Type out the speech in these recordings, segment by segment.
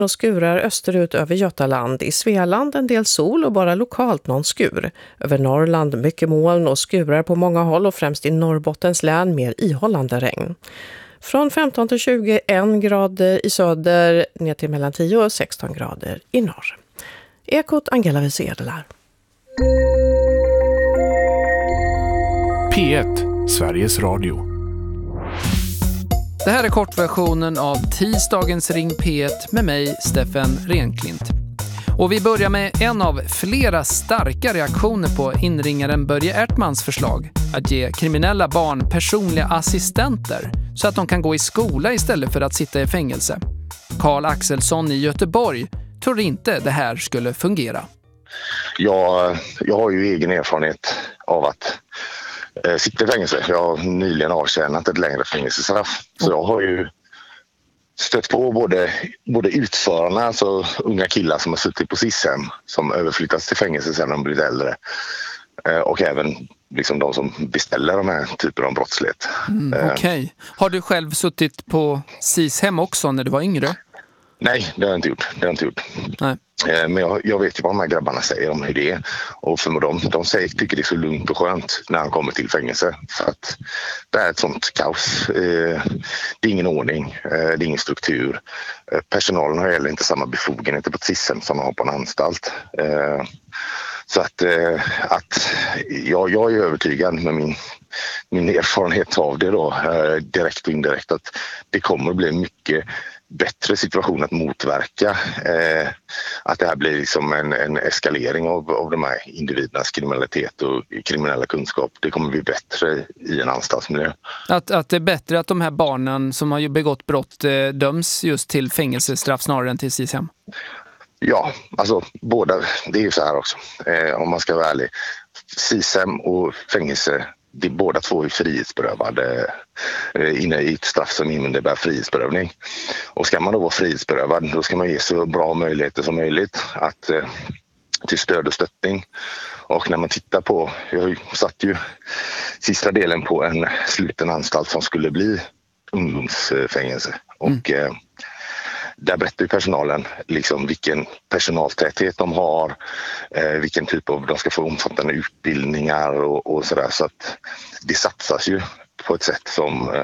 och skurar österut över Götaland. I Svealand en del sol och bara lokalt någon skur. Över Norrland mycket moln och skurar på många håll och främst i Norrbottens län mer ihållande regn. Från 15 till 21 grader i söder ner till mellan 10 och 16 grader i norr. Ekot Angela Wiesedelar. P1, Sveriges Radio. Det här är kortversionen av tisdagens Ring P1 med mig, Steffen Renklint. Och vi börjar med en av flera starka reaktioner på inringaren Börje Ärtmans förslag att ge kriminella barn personliga assistenter så att de kan gå i skola istället för att sitta i fängelse. Karl Axelsson i Göteborg tror inte det här skulle fungera. Jag har ju egen erfarenhet av att sitta i fängelse. Jag har nyligen avtjänat ett längre fängelsestraff. Så jag har ju stött på både utförarna, alltså unga killar som har suttit på SIS-hem som överflyttats till fängelse sedan de blivit äldre. Och även liksom de som beställer de här typer av brottslighet. Okej. Har du själv suttit på SIS-hem också när du var yngre? Nej, det har jag inte gjort. Nej. Men jag vet ju vad de här grabbarna säger om hur det är. Och för de tycker det är så lugnt och skönt när han kommer till fängelse. För att det är ett sånt kaos. Det är ingen ordning, det är ingen struktur. Personalen har heller inte samma befogenheter på ett SIS-hem som de har på en anstalt. Så att jag är övertygad med min erfarenhet av det då, direkt och indirekt, att det kommer att bli mycket bättre situation att motverka att det här blir liksom en eskalering av de här individernas kriminalitet och kriminella kunskap. Det kommer bli bättre i en anstaltsmiljö. Att det är bättre att de här barnen som har begått brott döms just till fängelsestraff snarare än till SIS-hem? Ja, alltså båda. Det är ju så här också. Om man ska vara ärlig. SIS-hem och fängelse, det är båda två är frihetsberövade inne i ett straff som innebär frihetsberövning. Och ska man då vara frihetsberövad, då ska man ge så bra möjligheter som möjligt till stöd och stöttning. Och när man tittar på, jag satt ju sista delen på en sluten anstalt som skulle bli ungdomsfängelse. Och där berättar personalen liksom vilken personaltäthet de har, vilken typ av, de ska få omfattande utbildningar och sådär. Så att det satsas ju på ett sätt som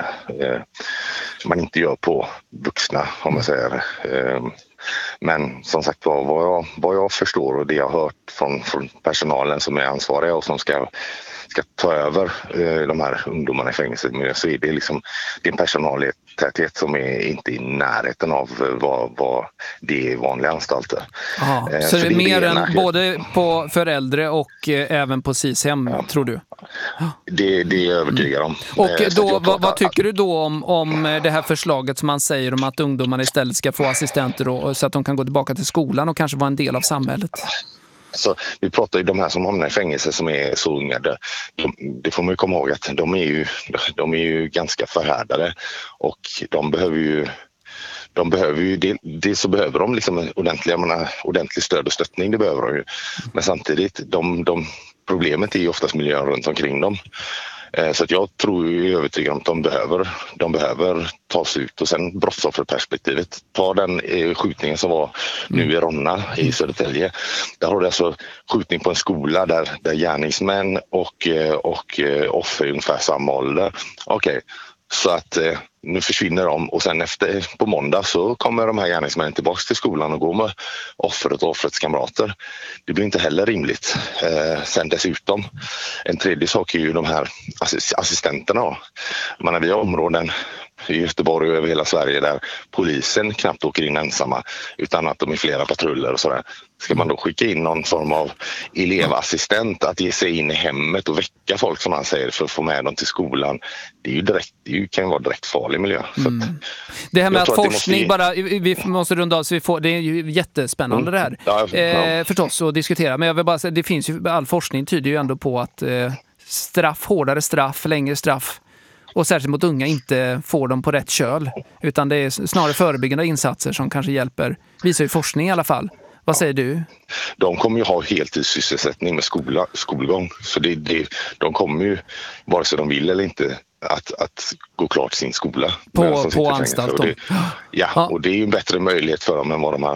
man inte gör på vuxna, om man säger. Men som sagt vad jag förstår och det jag har hört från personalen som är ansvariga och som ska ta över de här ungdomarna i fängelset, så är det liksom det är en personaltäthet som är inte i närheten av vad det är i vanliga anstalter. Så det är mer än både för äldre och även på SIS-hem, tror du? Det är jag övertygad om. Och då, vad tycker du då om det här förslaget som man säger om att ungdomarna istället ska få assistenter och så att de kan gå tillbaka till skolan och kanske vara en del av samhället? Så vi pratar ju de här som hamnar i fängelse som är så unga. Det får man ju komma ihåg att de är ju ganska förhärdade och de behöver ju det så behöver de liksom ordentlig stöd och stöttning, det behöver de ju. Men samtidigt, problemet är ju oftast miljön runt omkring dem. Så att jag tror ju övertygad om att de behöver tas ut. Och sen brottsofferperspektivet. Ta den skjutningen som var nu i Ronna i Södertälje. Där har du alltså skjutning på en skola där gärningsmän och offer är ungefär samma ålder. Okej. Så att nu försvinner de och sen på måndag så kommer de här gärningsmännen tillbaka till skolan och går med offret och offrets kamrater. Det blir inte heller rimligt. Sen dessutom, en tredje sak är ju de här assistenterna. Vi har områden i Göteborg och över hela Sverige där polisen knappt åker in ensamma utan att de är flera patruller och sådär. Ska man då skicka in någon form av elevassistent att ge sig in i hemmet och väcka folk som man säger för att få med dem till skolan, det kan ju vara direkt farlig miljö. Så det här med att forskning vi måste runda av så det är ju jättespännande det här. Förstås att diskutera, men jag vill bara säga, det finns ju, all forskning tyder ju ändå på att hårdare straff, längre straff och särskilt mot unga inte får dem på rätt köl, utan det är snarare förebyggande insatser som kanske hjälper, visar ju forskning i alla fall. Vad säger du? De kommer ju ha heltidssysselsättning med skolgång. Så de kommer ju, vare sig de vill eller inte, att gå klart sin skola. På anstalt då? Och det är ju en bättre möjlighet för dem än vad de har